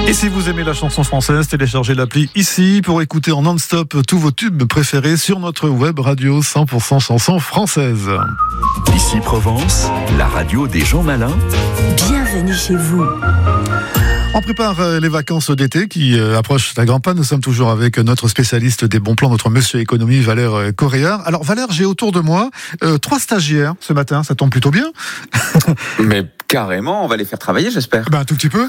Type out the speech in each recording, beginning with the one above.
Et si vous aimez la chanson française, téléchargez l'appli ici pour écouter en non-stop tous vos tubes préférés sur notre web radio 100% chansons françaises. Ici Provence, la radio des gens malins. Bienvenue chez vous. On prépare les vacances d'été qui approchent à grands pas. Nous sommes toujours avec notre spécialiste des bons plans, notre monsieur économie, Valère Coréard. Alors Valère, j'ai autour de moi 3 stagiaires ce matin, ça tombe plutôt bien. Mais carrément, on va les faire travailler, j'espère. Un tout petit peu.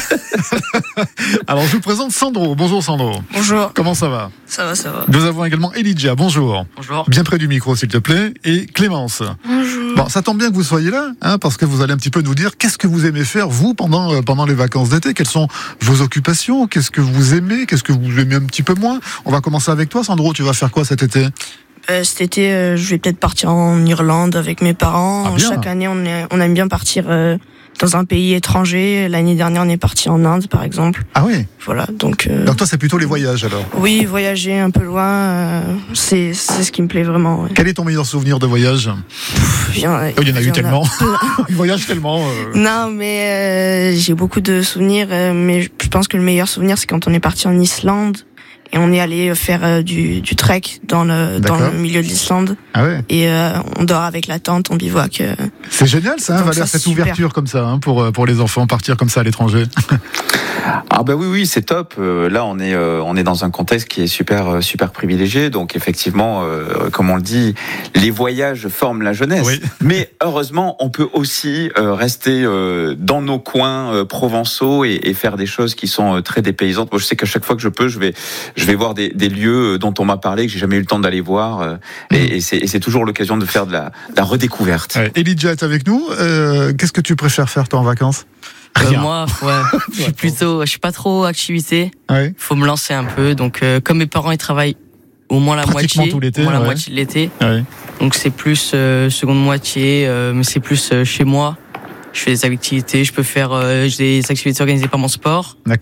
Alors je vous présente Sandro. Bonjour Sandro. Bonjour. Comment ça va ? Ça va. Nous avons également Elijah. Bonjour. Bonjour. Bien près du micro s'il te plaît. Et Clémence. Bonjour. Bon, ça tombe bien que vous soyez là, parce que vous allez un petit peu nous dire qu'est-ce que vous aimez faire vous pendant les vacances d'été. Quelles sont vos occupations ? Qu'est-ce que vous aimez ? Qu'est-ce que vous aimez un petit peu moins ? On va commencer avec toi, Sandro. Tu vas faire quoi cet été ? Cet été, je vais peut-être partir en Irlande avec mes parents. Ah, bien. Chaque année, on aime bien partir dans un pays étranger. L'année dernière, on est parti en Inde, par exemple. Ah oui. Voilà, donc toi, c'est plutôt les voyages alors. oui, voyager un peu loin, c'est ce qui me plaît vraiment. Ouais. Quel est ton meilleur souvenir de voyage ? Il y en a eu tellement. Il voyage tellement. Non, mais j'ai beaucoup de souvenirs. Mais je pense que le meilleur souvenir, c'est quand on est parti en Islande. Et on est allé faire du trek dans le milieu de l'Islande. Ah ouais. Et on dort avec la tente, on bivouac. C'est génial ça, Valère, cette super. ouverture comme ça pour les enfants, partir comme ça à l'étranger. Ah bah oui, c'est top. Là, on est dans un contexte qui est super privilégié. Donc effectivement, comme on le dit, les voyages forment la jeunesse. Oui. Mais heureusement, on peut aussi rester dans nos coins provençaux et faire des choses qui sont très dépaysantes. Moi, je sais qu'à chaque fois que je peux, je vais voir des lieux dont on m'a parlé que j'ai jamais eu le temps d'aller voir. Et c'est toujours l'occasion de faire de la redécouverte. Ouais. Elijah est avec nous. Qu'est-ce que tu préfères faire toi en vacances ? Rien. Moi, je suis pas trop activité. Ouais. Faut me lancer un peu. Donc, comme mes parents, ils travaillent au moins la Pratiquement moitié, tout l'été, la ouais. moitié de l'été. Ouais. Donc, c'est plus seconde moitié, mais c'est plus chez moi. Je fais des activités. Je peux faire j'ai des activités organisées par mon sport.